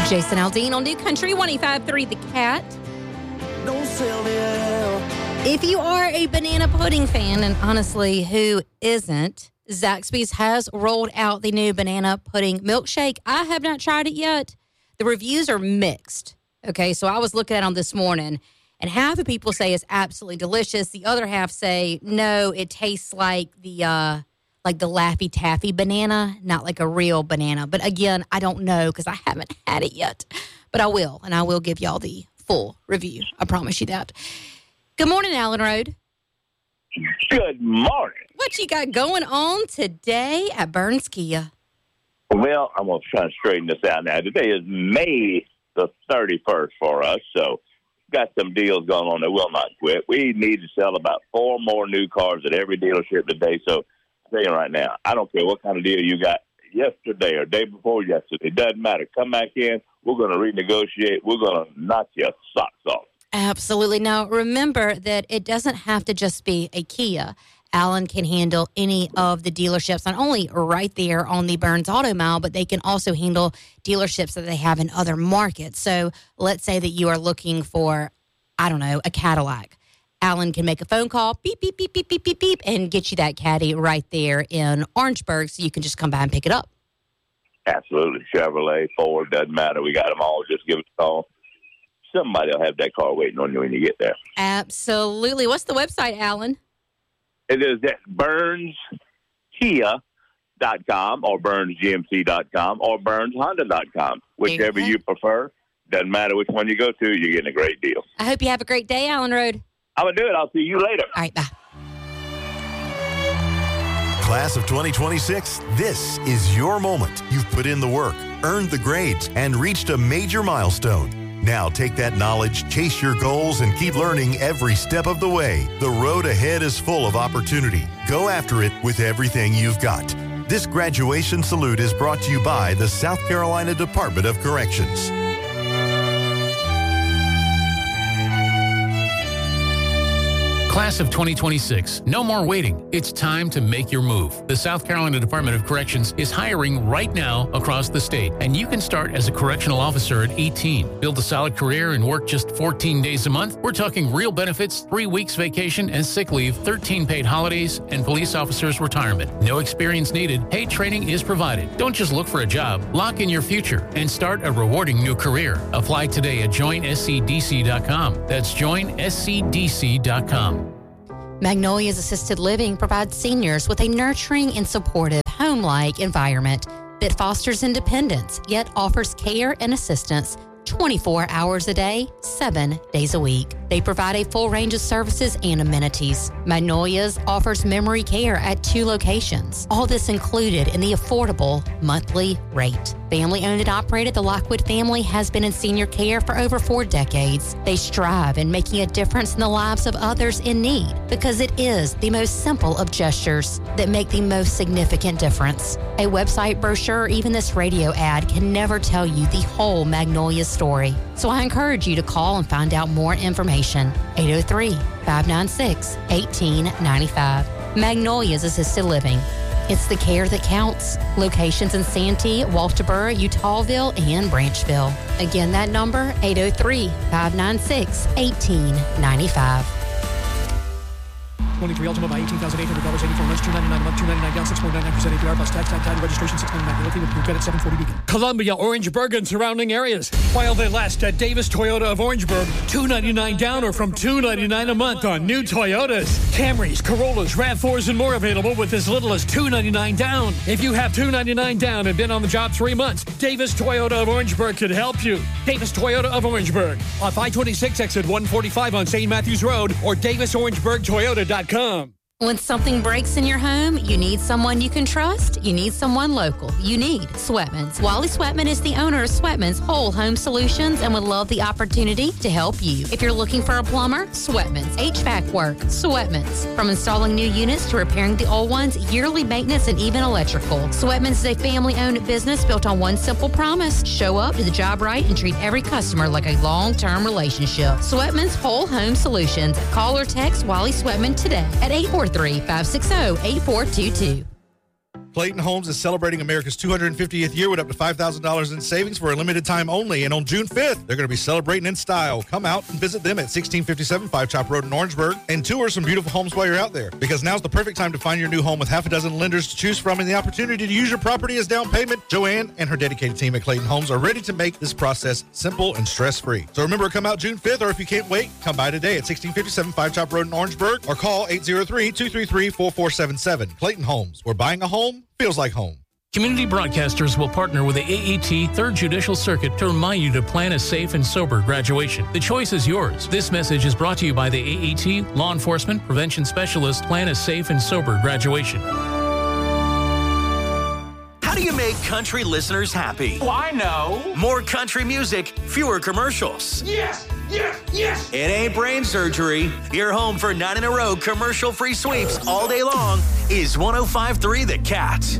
Jason Aldean on New Country 105.3 The Cat. Don't sell the L. If you are a banana pudding fan, and honestly, who isn't, Zaxby's has rolled out the new banana pudding milkshake. I have not tried it yet. The reviews are mixed. Okay, so I was looking at them this morning, and half of people say it's absolutely delicious. The other half say, no, it tastes like the Laffy Taffy banana, not like a real banana. But again, I don't know because I haven't had it yet. But I will, and I will give y'all the full review. I promise you that. Good morning, Allen Road. Good morning. What you got going on today at Burns Kia? Well, I'm going to try to straighten this out now. Today is May the 31st for us, so got some deals going on that will not quit. We need to sell about 4 more new cars at every dealership today, so I'm telling you right now, I don't care what kind of deal you got yesterday or day before yesterday. It doesn't matter. Come back in. We're going to renegotiate. We're going to knock your socks off. Absolutely. Now, remember that it doesn't have to just be a Kia. Allen can handle any of the dealerships, not only right there on the Burns Auto Mile, but they can also handle dealerships that they have in other markets. So let's say that you are looking for, I don't know, a Cadillac. Allen can make a phone call, beep, beep, beep, beep, beep, beep, beep, and get you that Caddy right there in Orangeburg so you can just come by and pick it up. Absolutely. Chevrolet, Ford, doesn't matter. We got them all. Just give us a call. Somebody will have that car waiting on you when you get there. Absolutely. What's the website, Allen? It is at BurnsKia.com or BurnsGMC.com or BurnsHonda.com. Whichever you prefer. Doesn't matter which one you go to, you're getting a great deal. I hope you have a great day, Allen Road. I'm going to do it. I'll see you later. All right, bye. Class of 2026, this is your moment. You've put in the work, earned the grades, and reached a major milestone. Now take that knowledge, chase your goals, and keep learning every step of the way. The road ahead is full of opportunity. Go after it with everything you've got. This graduation salute is brought to you by the South Carolina Department of Corrections. Class of 2026, no more waiting. It's time to make your move. The South Carolina Department of Corrections is hiring right now across the state, and you can start as a correctional officer at 18. Build a solid career and work just 14 days a month. We're talking real benefits, 3 weeks vacation and sick leave, 13 paid holidays, and police officers retirement. No experience needed. Paid training is provided. Don't just look for a job. Lock in your future and start a rewarding new career. Apply today at joinscdc.com. That's joinscdc.com. Magnolia's Assisted Living provides seniors with a nurturing and supportive home-like environment that fosters independence, yet offers care and assistance 24 hours a day, 7 days a week. They provide a full range of services and amenities. Magnolia's offers memory care at 2 locations. All this included in the affordable monthly rate. Family-owned and operated, the Lockwood family has been in senior care for over 4 decades. They strive in making a difference in the lives of others in need because it is the most simple of gestures that make the most significant difference. A website brochure or even this radio ad can never tell you the whole Magnolia story. So I encourage you to call and find out more information. 803-596-1895. Magnolia's Assisted Living. It's the care that counts. Locations in Santee, Walterboro, Utahville, and Branchville. Again, that number, 803-596-1895. 23 Ultima by $18,800, 84 months, $299 a month, $299 down, 6.99% APR plus tax, time, registration, $699. Looking with credit, 740 Beacon. Columbia, Orangeburg, and surrounding areas. While they last at Davis Toyota of Orangeburg, $299 down or from $299 a month on new Toyotas. Camrys, Corollas, RAV4s, and more available with as little as $299 down. If you have $299 down and been on the job 3 months, Davis Toyota of Orangeburg could help you. Davis Toyota of Orangeburg. Off I-26 exit 145 on St. Matthews Road or DavisOrangeburgToyota.com. When something breaks in your home, you need someone you can trust. You need someone local. You need Sweatman's. Wally Sweatman is the owner of Sweatman's Whole Home Solutions and would love the opportunity to help you. If you're looking for a plumber, Sweatman's. HVAC work, Sweatman's. From installing new units to repairing the old ones, yearly maintenance, and even electrical. Sweatman's is a family-owned business built on one simple promise: show up, do the job right, and treat every customer like a long-term relationship. Sweatman's Whole Home Solutions. Call or text Wally Sweatman today at 843-560-8422. Clayton Homes is celebrating America's 250th year with up to $5,000 in savings for a limited time only. And on June 5th, they're going to be celebrating in style. Come out and visit them at 1657 Five Chop Road in Orangeburg and tour some beautiful homes while you're out there. Because now's the perfect time to find your new home with half a dozen lenders to choose from and the opportunity to use your property as down payment. Joanne and her dedicated team at Clayton Homes are ready to make this process simple and stress-free. So remember, come out June 5th, or if you can't wait, come by today at 1657 Five Chop Road in Orangeburg or call 803-233-4477. Clayton Homes, where buying a home feels like home. Community broadcasters will partner with the AET 3rd Judicial Circuit to remind you to plan a safe and sober graduation. The choice is yours. This message is brought to you by the AET, Law Enforcement, Prevention Specialist. Plan a safe and sober graduation. How do you make country listeners happy? Oh, I know. More country music, fewer commercials. Yes, yes, yes. It ain't brain surgery. Your home for 9 in a row commercial-free sweeps all day long is 105.3 The Cat.